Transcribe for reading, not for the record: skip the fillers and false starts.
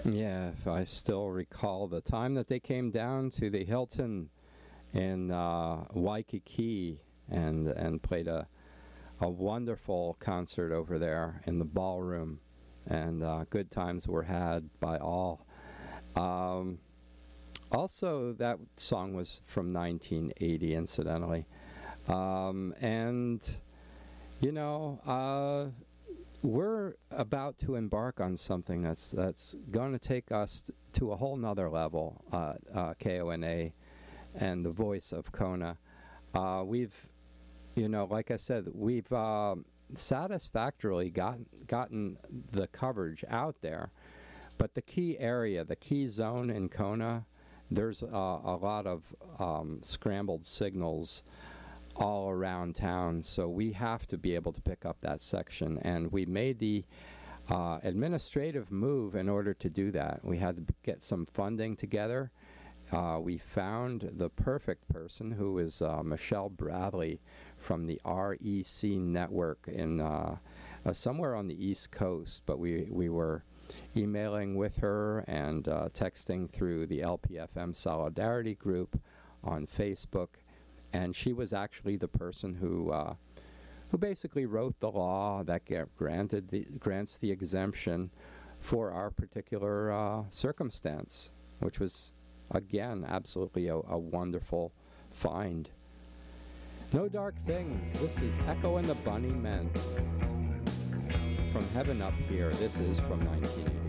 Yeah, if I still recall the time that they came down to the Hilton in Waikiki and played a wonderful concert over there in the ballroom, and good times were had by all. Also, that song was from 1980, incidentally. And, you know, we're about to embark on something that's going to take us to a whole nother level, KONA and the voice of Kona. We've, you know, like I said, we've satisfactorily gotten the coverage out there, but the key area, the key zone in Kona, there's a lot of scrambled signals all around town, so we have to be able to pick up that section, and we made the administrative move in order to do that. We had to get some funding together. We found the perfect person, who is Michelle Bradley from the REC network in somewhere on the East Coast, but we were emailing with her and texting through the LPFM Solidarity group on Facebook, and she was actually the person who basically wrote the law that grants the exemption for our particular circumstance, which was, again, absolutely a wonderful find. No Dark Things. This is Echo and the Bunny Men. From Heaven Up Here. This is from 1980.